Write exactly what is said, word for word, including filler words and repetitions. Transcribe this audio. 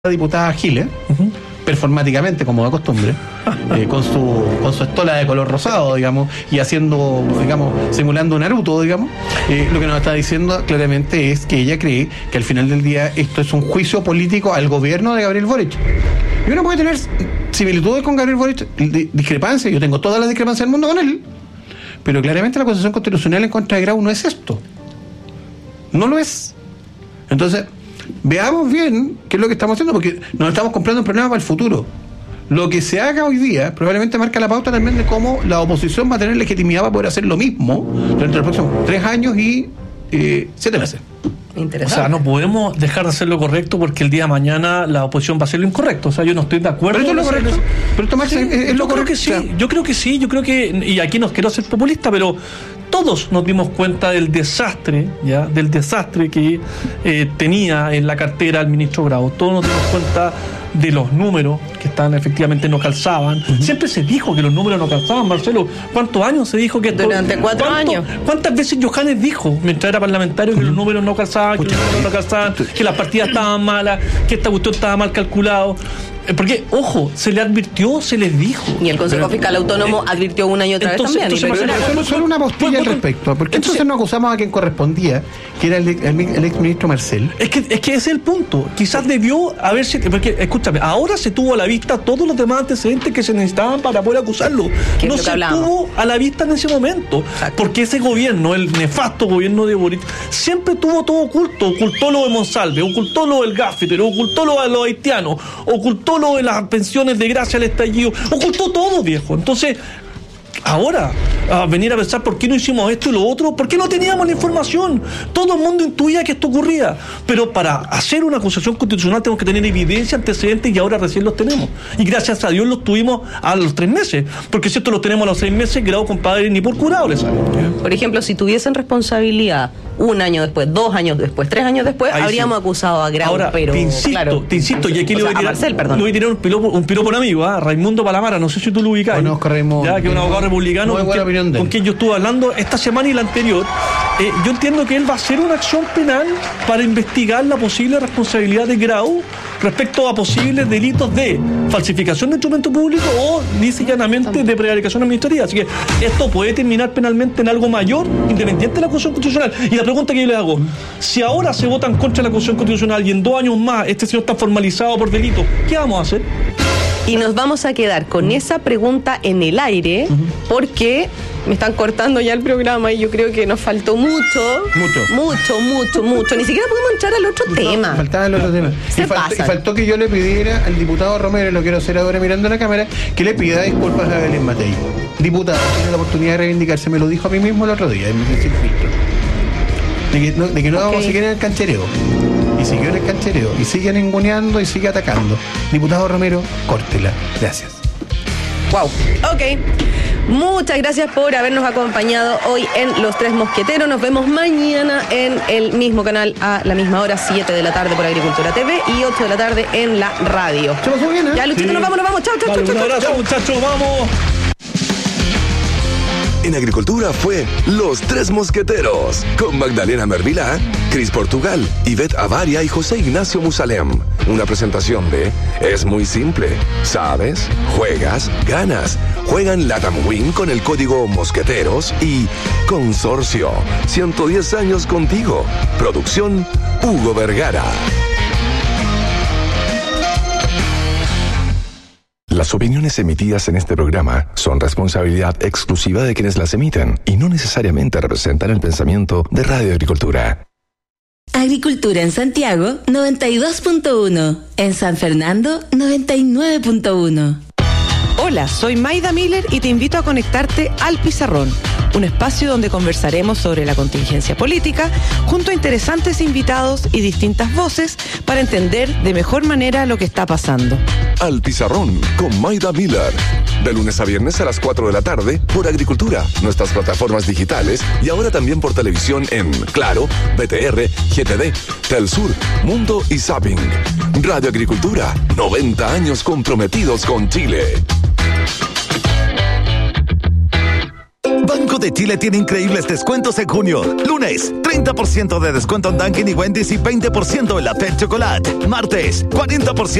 diputada Giles, uh-huh. performáticamente, como de costumbre, eh, con su con su estola de color rosado, digamos, y haciendo, digamos, simulando un Naruto, digamos, eh, lo que nos está diciendo claramente es que ella cree que al final del día esto es un juicio político al gobierno de Gabriel Boric. Y uno puede tener similitudes con Gabriel Boric, discrepancias, yo tengo todas las discrepancias del mundo con él, pero claramente la acusación constitucional en contra de Grau no es esto. No lo es. Entonces, veamos bien qué es lo que estamos haciendo, porque nos estamos comprando un problema para el futuro. Lo que se haga hoy día probablemente marca la pauta también de cómo la oposición va a tener legitimidad para poder hacer lo mismo durante los próximos tres años y eh, siete meses. O sea, no podemos dejar de hacer lo correcto porque el día de mañana la oposición va a hacer lo incorrecto. O sea, yo no estoy de acuerdo. Pero esto es lo correcto. Pero esto, Max, sí, es, es lo correcto. Que sí, yo creo que sí, yo creo que, y aquí no quiero ser populista, pero todos nos dimos cuenta del desastre, ya, del desastre que eh, tenía en la cartera el ministro Grau. Todos nos dimos cuenta de los números que están efectivamente no calzaban. Uh-huh. Siempre se dijo que los números no calzaban, Marcelo. ¿Cuántos años se dijo que esto, durante cuatro años? ¿Cuántas veces Johannes dijo, mientras era parlamentario, que uh-huh. los números no calzaban, que los números no calzaban, que las partidas estaban malas, que esta cuestión estaba mal calculado? Porque, ojo, se le advirtió, se les dijo. Y el Consejo pero, Fiscal Autónomo eh, advirtió una y otra entonces, vez también. Entonces, pero, solo, solo una postilla al respecto. Porque entonces, entonces nos acusamos a quien correspondía, que era el, el, el exministro Marcel. Es que, es que ese es el punto. Quizás debió haberse... Porque, escúchame, ahora se tuvo a la vista todos los demás antecedentes que se necesitaban para poder acusarlo. No se tuvo a la vista en ese momento. Exacto. Porque ese gobierno, el nefasto gobierno de Boric, siempre tuvo todo oculto. Ocultó lo de Monsalve, ocultó lo del Gaffiter, ocultó lo de los haitianos, ocultó lo de las pensiones de gracia al estallido, ocultó todo, viejo. Entonces, ahora, a venir a pensar por qué no hicimos esto y lo otro, por qué no teníamos la información. Todo el mundo intuía que esto ocurría, pero para hacer una acusación constitucional tenemos que tener evidencia, antecedentes, y ahora recién los tenemos. Y gracias a Dios los tuvimos a los tres meses, porque si esto lo tenemos a los seis meses, Grau, compadre, ni por curado le sale. Por ejemplo, si tuviesen responsabilidad un año después, dos años después, tres años después, ahí habríamos sí. acusado a Grau. Ahora, pero te insisto, claro, te insisto, y aquí le voy a tirar, Marcel, perdón. le voy a tirar un piropo, un piropo por amigo, ¿eh? Raimundo Palamara, no sé si tú lo ubicás. Conozco a Raimundo. Ya, que es un abogado republicano con quien, con quien yo estuve hablando esta semana y la anterior. Eh, yo entiendo que él va a hacer una acción penal para investigar la posible responsabilidad de Grau respecto a posibles delitos de falsificación de instrumento público o lisa y llanamente de prevaricación administrativa. Así que esto puede terminar penalmente en algo mayor, independiente de la acusación constitucional. Y la pregunta que yo le hago, si ahora se vota en contra de la acusación constitucional y en dos años más este señor está formalizado por delito, ¿qué vamos a hacer? Y nos vamos a quedar con uh-huh. esa pregunta en el aire, uh-huh. porque me están cortando ya el programa y yo creo que nos faltó mucho. Mucho. Mucho, mucho, mucho. Ni siquiera pudimos entrar al otro no, tema. Faltaba el otro tema. Se y, faltó, y faltó que yo le pidiera al diputado Romero, y lo quiero hacer ahora mirando la cámara, que le pida disculpas a Belén Matei. Diputado, tiene la oportunidad de reivindicarse, me lo dijo a mí mismo el otro día, en el filtro. De que no, de que no okay. vamos a seguir en el canchereo. Y siguió en el canchereo, y sigue ninguneando y sigue atacando. Diputado Romero, córtela. Gracias. Wow. Ok. Muchas gracias por habernos acompañado hoy en Los Tres Mosqueteros. Nos vemos mañana en el mismo canal a la misma hora, siete de la tarde por Agricultura T V y ocho de la tarde en la radio. ¿Se pasó bien, eh? Ya, Luchito, sí. nos vamos, nos vamos. Chao, chao, vale, chao, chao. Un abrazo, muchachos, vamos. En Agricultura fue Los Tres Mosqueteros, con Magdalena Mervilá, Cris Portugal, Ivette Avaria y José Ignacio Musalem. Una presentación de Es muy simple. ¿Sabes? Juegas, ganas. Juegan Latam Win con el código Mosqueteros y Consorcio. ciento diez años contigo. Producción Hugo Vergara. Las opiniones emitidas en este programa son responsabilidad exclusiva de quienes las emiten y no necesariamente representan el pensamiento de Radio Agricultura. Agricultura en Santiago, noventa y dos punto uno. En San Fernando, noventa y nueve punto uno. Hola, soy Maida Miller y te invito a conectarte al Pizarrón, un espacio donde conversaremos sobre la contingencia política junto a interesantes invitados y distintas voces para entender de mejor manera lo que está pasando. Al Pizarrón con Maida Miller, de lunes a viernes a las cuatro de la tarde por Agricultura, nuestras plataformas digitales y ahora también por televisión en Claro, B T R, G T D, Telsur, Mundo y Zapping. Radio Agricultura, noventa años comprometidos con Chile. Banco de Chile tiene increíbles descuentos en junio. Lunes, treinta por ciento de descuento en Dunkin' y Wendy's y veinte por ciento en la Pet Chocolate. Martes, cuarenta por ciento